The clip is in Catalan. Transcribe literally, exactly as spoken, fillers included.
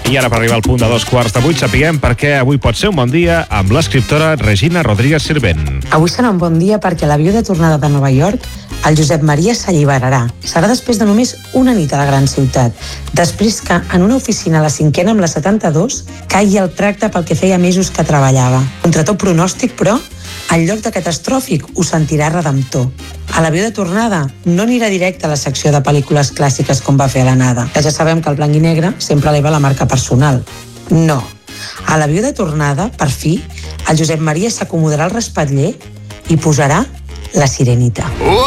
I ara, per arribar al punt de dos quarts de vuit, sapiguem per què avui pot ser un bon dia amb l'escriptora Regina Rodríguez Sirvent. Avui serà un bon dia perquè a l'avió de tornada de Nova York el Josep Maria s'alliberarà. Serà després de només una nit a la gran ciutat, després que en una oficina a la cinquena amb la setanta-dos caigui el tracte pel que feia mesos que treballava. Contra tot pronòstic, però, en lloc de catastròfic, ho sentirà redemptor. A l'avió de tornada no anirà directe a la secció de pel·lícules clàssiques com va fer a l'anada, que ja sabem que el blanc i negre sempre eleva la marca personal. No. A l'avió de tornada, per fi, el Josep Maria s'acomodarà al respatller i posarà La Sirenita.